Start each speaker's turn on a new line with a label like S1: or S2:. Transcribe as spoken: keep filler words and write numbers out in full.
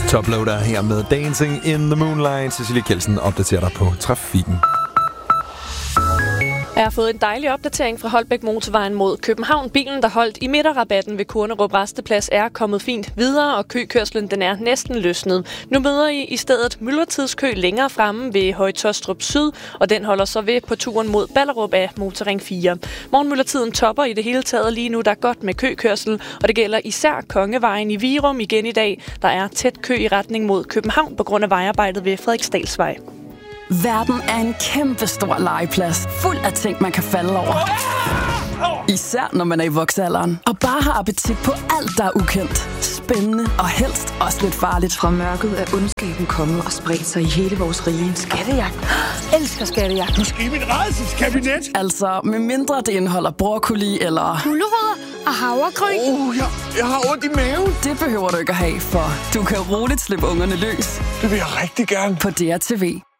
S1: Toploader her med Dancing in the Moonlight. Cecilie Kjeldsen opdaterer dig på trafikken.
S2: Jeg har fået en dejlig opdatering fra Holbæk Motorvejen mod København. Bilen, der holdt i midterrabatten ved Kornerup Rasteplads, er kommet fint videre, og køkørslen den er næsten løsnet. Nu møder I i stedet myldretidskø længere fremme ved Høje-Taastrup Syd, og den holder så ved på turen mod Ballerup af Motorring fire. Morgenmyldretiden topper i det hele taget lige nu, der er godt med køkørsel, og det gælder især Kongevejen i Virum igen i dag. Der er tæt kø i retning mod København på grund af vejarbejdet ved Frederiksdalsvej.
S3: Verden er en kæmpe stor legeplads, fuld af ting, man kan falde over. Især når man er i voksealderen og bare har appetit på alt, der er ukendt, spændende og helst også lidt farligt.
S4: Fra mørket er ondskaben kommet og spredt sig i hele vores rige. Skattejagt. Elsker skattejagt.
S5: Måske mit rædselskabinet.
S3: Altså, med mindre det indeholder broccoli eller
S6: gulerødder og havregryn.
S5: Oh, jeg, jeg har ondt i maven.
S3: Det behøver du ikke at have, for du kan roligt slippe ungerne løs.
S5: Det vil jeg rigtig gerne.
S3: På D R T V.